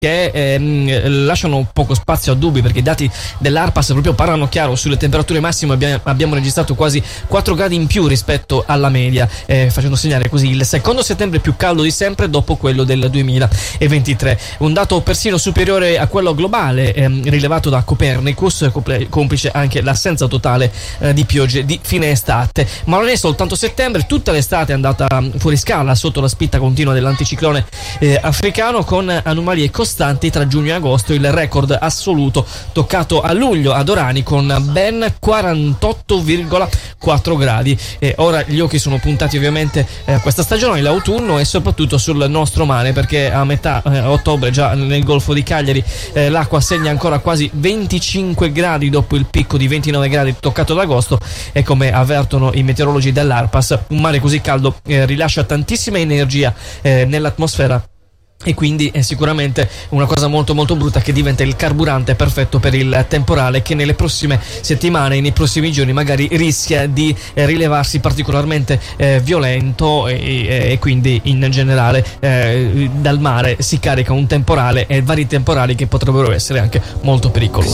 che lasciano poco spazio a dubbi, perché i dati dell'ARPAS proprio parlano chiaro. Sulle temperature massime abbiamo registrato quasi 4 gradi in più rispetto alla media, facendo segnare così il secondo settembre più caldo di sempre dopo quello del 2023, un dato persino superiore a quello globale rilevato da Copernicus, complice anche l'assenza totale di piogge di fine estate. Ma non è soltanto settembre, tutta l'estate è andata fuori scala sotto la spinta continua dell'anticiclone africano, con anomalie costanti tra giugno e agosto. Il record assoluto toccato a luglio ad Orani con ben 48,4 gradi. Ora gli occhi sono puntati ovviamente a questa stagione, l'autunno, e soprattutto sul nostro mare, perché a metà ottobre già nel Golfo di Cagliari l'acqua segna ancora quasi 25 gradi dopo il picco di 29 gradi toccato ad agosto, e come avvertono i meteorologi dell'ARPAS, un mare così caldo rilascia tantissima energia nell'atmosfera, e quindi è sicuramente una cosa molto molto brutta, che diventa il carburante perfetto per il temporale, che nelle prossime settimane, nei prossimi giorni magari rischia di rilevarsi particolarmente violento, e quindi in generale dal mare si carica un temporale, e vari temporali che potrebbero essere anche molto pericolosi.